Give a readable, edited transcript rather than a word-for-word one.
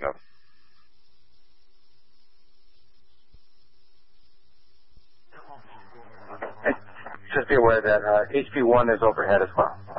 So. Just be aware that HP1 is overhead as well.